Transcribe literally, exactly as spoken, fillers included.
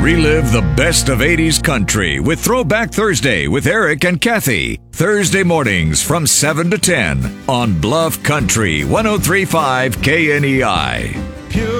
Relive the best of eighties country with Throwback Thursday with Eric and Kathy. Thursday mornings from seven to ten on Bluff Country one oh three point five K N E I. Pure